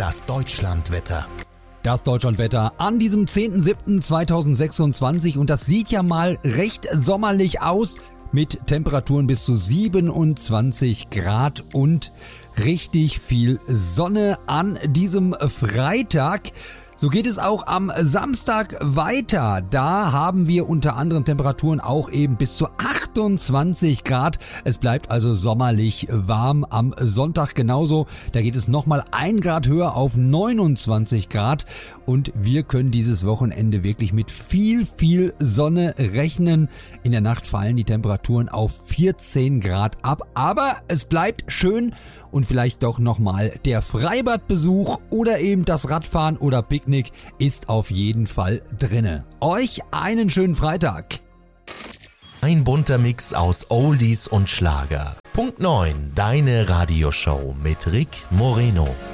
Das Deutschlandwetter. Das Deutschlandwetter an diesem 10.07.2026 und das sieht ja mal recht sommerlich aus mit Temperaturen bis zu 27 Grad und richtig viel Sonne an diesem Freitag. So geht es auch am Samstag weiter. Da haben wir unter anderem Temperaturen auch eben bis zu 28 Grad. Es bleibt also sommerlich warm am Sonntag genauso. Da geht es nochmal 1 Grad höher auf 29 Grad. Und wir können dieses Wochenende wirklich mit viel Sonne rechnen. In der Nacht fallen die Temperaturen auf 14 Grad ab. Aber es bleibt schön und vielleicht doch nochmal der Freibadbesuch oder eben das Radfahren oder Picknick ist auf jeden Fall drinne. Euch einen schönen Freitag. Ein bunter Mix aus Oldies und Schlager. Punkt 9, deine Radioshow mit Rick Moreno.